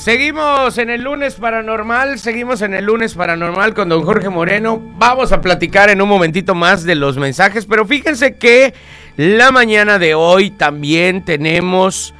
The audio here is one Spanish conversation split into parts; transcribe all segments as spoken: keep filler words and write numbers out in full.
Seguimos en el lunes paranormal, seguimos en el lunes paranormal con don Jorge Moreno. Vamos a platicar en un momentito más de los mensajes, pero fíjense que la mañana de hoy también tenemos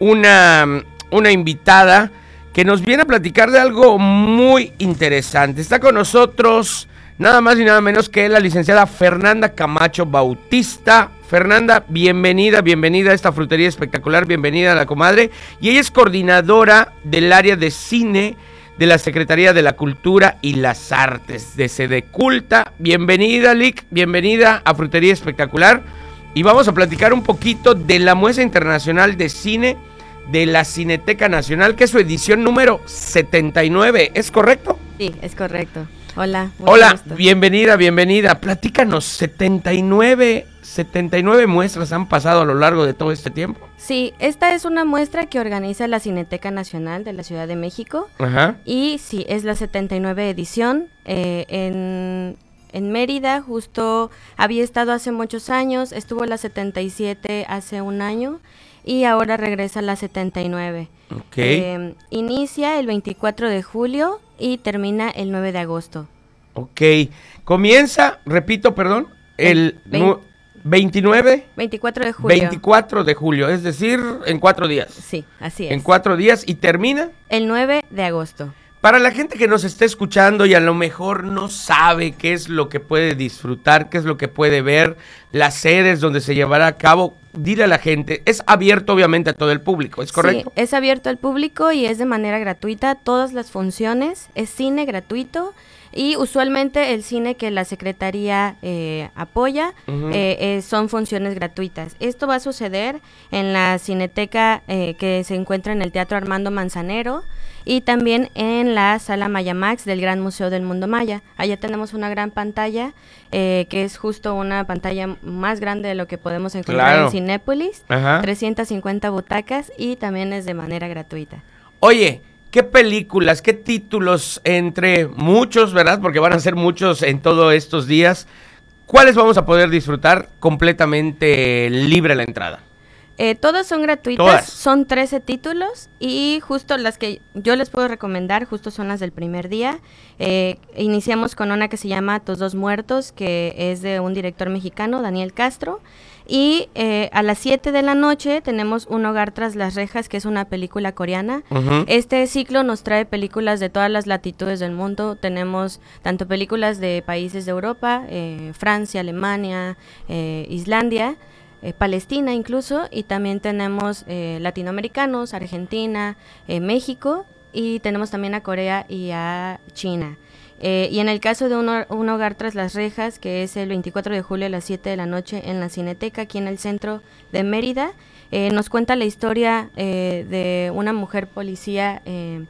una, una invitada que nos viene a platicar de algo muy interesante. Está con nosotros nada más y nada menos que la licenciada Fernanda Camacho Bautista. Fernanda, bienvenida, bienvenida a esta frutería espectacular, bienvenida a la comadre. Y ella es coordinadora del área de cine de la Secretaría de la Cultura y las Artes de Sedeculta. Bienvenida, Lic, bienvenida a Frutería Espectacular. Y vamos a platicar un poquito de la Muestra Internacional de Cine de la Cineteca Nacional, que es su edición número setenta y nueve, ¿es correcto? Sí, es correcto. Hola. Hola, gusto. bienvenida, bienvenida. Platícanos, setenta y nueve, setenta y nueve muestras han pasado a lo largo de todo este tiempo. Sí, esta es una muestra que organiza la Cineteca Nacional de la Ciudad de México. Ajá. Y sí, es la setenta y nueve edición. Eh, en, en Mérida, justo había estado hace muchos años, estuvo la setenta y siete hace un año y ahora regresa la setenta y nueve. Ok. Eh, inicia el veinticuatro de julio y termina el nueve de agosto. Ok. Comienza, repito, perdón, el Vein- veintinueve, veinticuatro de julio. veinticuatro de julio, es decir, en cuatro días. Sí, así es. En cuatro días y termina. El nueve de agosto. Para la gente que nos está escuchando y a lo mejor no sabe qué es lo que puede disfrutar, qué es lo que puede ver, las sedes donde se llevará a cabo, dile a la gente, es abierto obviamente a todo el público, ¿es correcto? Sí, es abierto al público y es de manera gratuita, todas las funciones, es cine gratuito y usualmente el cine que la Secretaría eh, apoya Uh-huh. eh, eh, son funciones gratuitas. Esto va a suceder en la Cineteca eh, que se encuentra en el Teatro Armando Manzanero y también en la Sala Maya Max del Gran Museo del Mundo Maya. Allá tenemos una gran pantalla eh, que es justo una pantalla más grande de lo que podemos encontrar Claro. en Cinépolis, Ajá. trescientas cincuenta butacas y también es de manera gratuita. Oye, ¿qué películas, qué títulos entre muchos, verdad? Porque van a ser muchos en todos estos días. ¿Cuáles vamos a poder disfrutar completamente libre la entrada? Eh, todas son gratuitas, Todas. son trece títulos y justo las que yo les puedo recomendar, justo son las del primer día. Eh, iniciamos con una que se llama Tus dos muertos, que es de un director mexicano, Daniel Castro. Y eh, a las siete de la noche tenemos Un hogar tras las rejas, que es una película coreana. Uh-huh. Este ciclo nos trae películas de todas las latitudes del mundo. Tenemos tanto películas de países de Europa, eh, Francia, Alemania, eh, Islandia, eh, Palestina incluso, y también tenemos eh, latinoamericanos, Argentina, eh, México, y tenemos también a Corea y a China. Eh, y en el caso de un, ho- un hogar tras las rejas, que es el veinticuatro de julio a las siete de la noche en la Cineteca, aquí en el centro de Mérida, eh, nos cuenta la historia eh, de una mujer policía eh,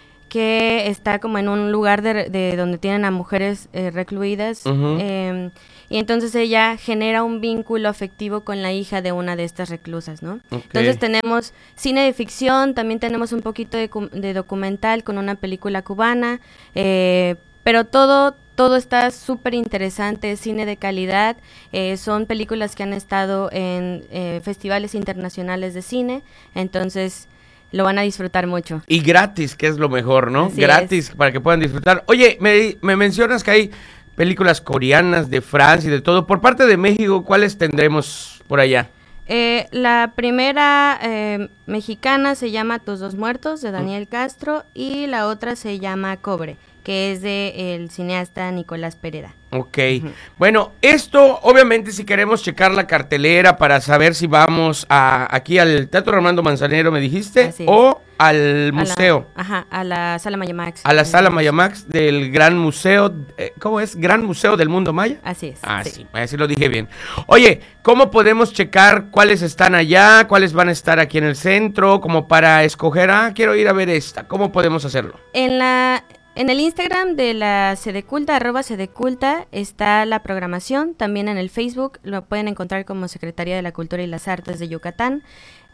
que está como en un lugar de, de donde tienen a mujeres eh, recluidas. Ujú. eh, y entonces ella genera un vínculo afectivo con la hija de una de estas reclusas, ¿no? Ok. Entonces tenemos cine de ficción, también tenemos un poquito de, cu- de documental con una película cubana, eh, pero todo todo está súper interesante, cine de calidad, eh, son películas que han estado en eh, festivales internacionales de cine, entonces lo van a disfrutar mucho. Y gratis, que es lo mejor, ¿no? Así Gratis es. para que puedan disfrutar. Oye, me, me mencionas que hay películas coreanas, de Francia y de todo. Por parte de México, ¿cuáles tendremos por allá? Eh, la primera eh, mexicana se llama Tus dos muertos, de Daniel Castro, y la otra se llama Cobre, que es de el cineasta Nicolás Pereda. Ok, bueno, esto obviamente si queremos checar la cartelera para saber si vamos a aquí al Teatro Armando Manzanero, me dijiste, Así es. o al A la- museo, ajá, a la Sala Maya Max. a la Eh, Sala Maya Max del Gran Museo, eh, ¿cómo es? Gran Museo del Mundo Maya. Así es. Ah, sí, así lo dije bien. Oye, ¿cómo podemos checar cuáles están allá, cuáles van a estar aquí en el centro, como para escoger, ah, quiero ir a ver esta? ¿Cómo podemos hacerlo? En la en el Instagram de la Sedeculta, arroba Sedeculta, está la programación. También en el Facebook lo pueden encontrar como Secretaría de la Cultura y las Artes de Yucatán.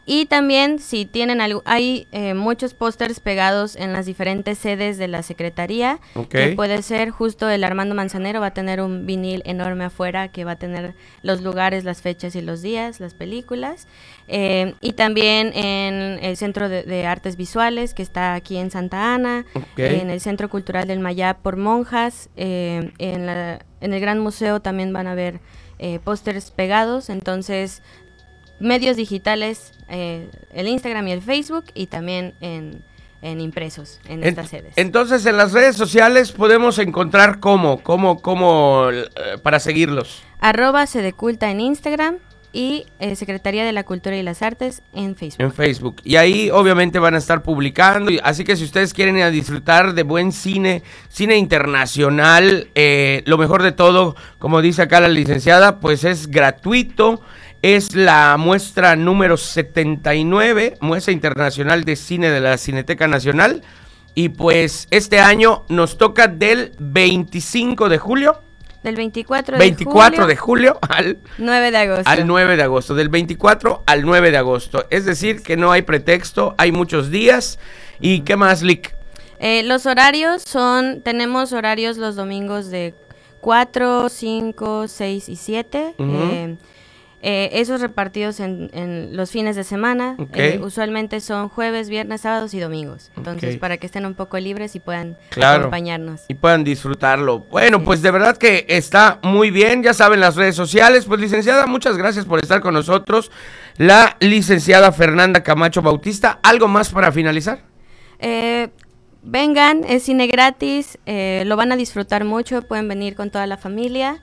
Y también si tienen algo, hay eh, muchos pósters pegados en las diferentes sedes de la Secretaría, okay. que puede ser justo el Armando Manzanero va a tener un vinil enorme afuera que va a tener los lugares, las fechas y los días, las películas, eh, y también en el Centro de, de Artes Visuales que está aquí en Santa Ana, okay. en el Centro Cultural del Mayab por Monjas, eh, en, la, en el Gran Museo también van a haber eh, pósters pegados, entonces medios digitales, eh, el Instagram y el Facebook, y también en, en impresos en en, estas sedes. Entonces, en las redes sociales podemos encontrar cómo, cómo, cómo eh, para seguirlos. Arroba Sedeculta en Instagram y eh, Secretaría de la Cultura y las Artes en Facebook. En Facebook. Y ahí obviamente van a estar publicando, y, así que si ustedes quieren ir a disfrutar de buen cine, cine internacional, eh, lo mejor de todo, como dice acá la licenciada, pues es gratuito. Es la muestra número setenta y nueve, muestra internacional de cine de la Cineteca Nacional. Y pues este año nos toca del veinticinco de julio. Del veinticuatro de veinticuatro julio, de julio al nueve de agosto. Al nueve de agosto, del veinticuatro al nueve de agosto. Es decir, que no hay pretexto, hay muchos días. ¿Y qué más, Lick? Eh, los horarios son, tenemos horarios los domingos de cuatro, cinco, seis y siete. Uh-huh. eh, Eh, esos repartidos en, en los fines de semana, okay. eh, usualmente son jueves, viernes, sábados y domingos. Entonces, okay. para que estén un poco libres y puedan claro, acompañarnos. Y puedan disfrutarlo. Bueno, sí. pues de verdad que está muy bien, ya saben las redes sociales. Pues licenciada, muchas gracias por estar con nosotros. La licenciada Fernanda Camacho Bautista, ¿algo más para finalizar? Eh... Vengan, es cine gratis, eh, lo van a disfrutar mucho, pueden venir con toda la familia.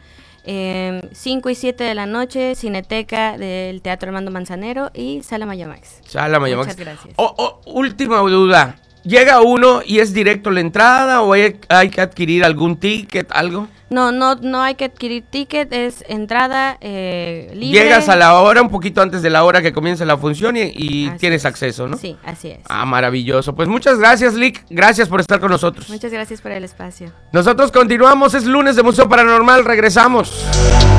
Eh, cinco y siete de la noche, Cineteca del Teatro Armando Manzanero y Sala Mayamax. Sala Mayamax. Muchas gracias. Oh, oh, última duda, ¿llega uno y es directo la entrada o hay, hay que adquirir algún ticket, algo? No, no, no hay que adquirir ticket, es entrada eh, libre. Llegas a la hora, un poquito antes de la hora que comience la función y, y tienes es. acceso, ¿no? Sí, así es. Ah, maravilloso. Pues muchas gracias, Lick. Gracias por estar con nosotros. Muchas gracias por el espacio. Nosotros continuamos, es lunes de Museo Paranormal, regresamos.